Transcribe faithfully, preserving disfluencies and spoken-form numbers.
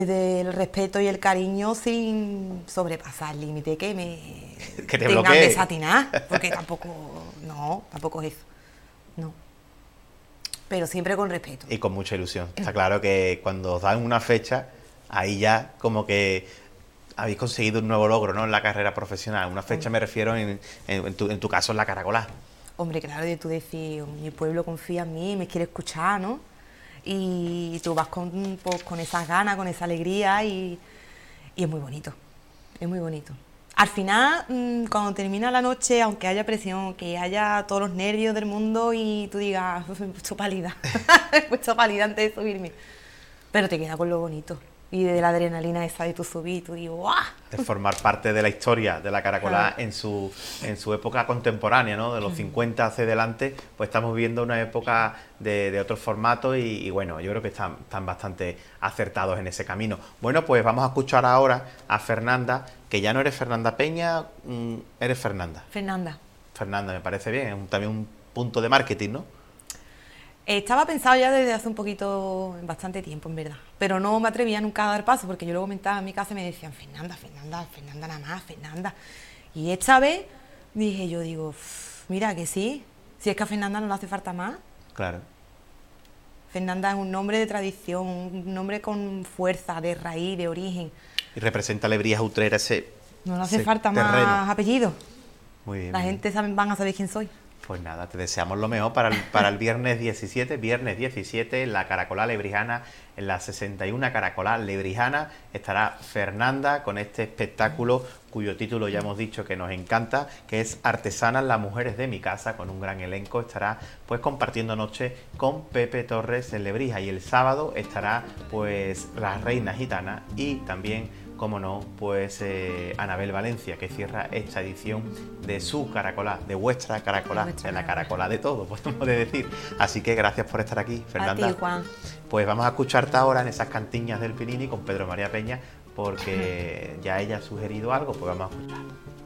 Del respeto y el cariño sin sobrepasar el límite que me que te tengan bloquee. desatinar, porque tampoco, no, tampoco es eso, no, pero siempre con respeto. Y con mucha ilusión. Está claro que cuando os dan una fecha, ahí ya como que habéis conseguido un nuevo logro, ¿no? En la carrera profesional. Una fecha Hombre, me refiero en, en, en tu, en tu caso en la Caracolá. hombre, claro, de tú decir, mi pueblo confía en mí, me quiere escuchar, ¿no? Y tú vas con, pues, con esas ganas, con esa alegría y, y es muy bonito, es muy bonito. Al final, mmm, cuando termina la noche, aunque haya presión, que haya todos los nervios del mundo y tú digas, me he puesto pálida, me he puesto pálida antes de subirme, pero te queda con lo bonito. Y de la adrenalina esa de tu subir, tú digo, ¡guau! De formar parte de la historia de la Caracolá Claro. en su, en su época contemporánea, ¿no? De los cincuenta hacia adelante, pues estamos viendo una época de, de otros formatos y, y bueno, yo creo que están, están bastante acertados en ese camino. Bueno, pues vamos a escuchar ahora a Fernanda, que ya no eres Fernanda Peña, mmm, eres Fernanda. Fernanda. Fernanda, me parece bien, es un, también un punto de marketing, ¿no? Estaba pensado ya desde hace un poquito, bastante tiempo en verdad, pero no me atrevía nunca a dar paso porque yo lo comentaba en mi casa y me decían Fernanda, Fernanda, Fernanda nada más, Fernanda. Y esta vez dije yo, digo, mira que sí, si es que a Fernanda no le hace falta más. Claro. Fernanda es un nombre de tradición, un nombre con fuerza, de raíz, de origen. Y representa Lebrías Utrera, ese, No le hace ese falta terreno. más apellido. Muy bien. La muy gente bien. sabe, van a saber quién soy. Pues nada, te deseamos lo mejor para el, para el viernes diecisiete, viernes diecisiete, en la Caracolá Lebrijana, en la sesenta y una Caracolá Lebrijana, estará Fernanda con este espectáculo cuyo título ya hemos dicho que nos encanta, que es Artesanas las mujeres de mi casa, con un gran elenco. Estará pues compartiendo noche con Pepe Torres en Lebrija, y el sábado estará pues la Reina Gitana y también, como no, pues eh, Anabel Valencia, que cierra esta edición de su Caracolá, de vuestra Caracolá, de, de la Caracolá de todo, podemos decir. Así que gracias por estar aquí, Fernanda. A ti, Juan. Pues vamos a escucharte ahora en esas cantiñas del Pirini con Pedro María Peña, porque ya ella ha sugerido algo, pues vamos a escuchar.